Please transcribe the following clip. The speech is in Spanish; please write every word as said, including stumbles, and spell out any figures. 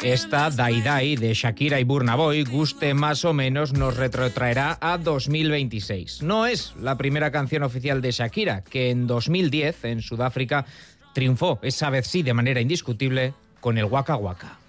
Esta Dai Dai de Shakira y Burna Boy, guste más o menos, nos retrotraerá a dos mil veintiséis. No es la primera canción oficial de Shakira, que en dos mil diez, en Sudáfrica, triunfó, esa vez sí de manera indiscutible, con el Waka Waka.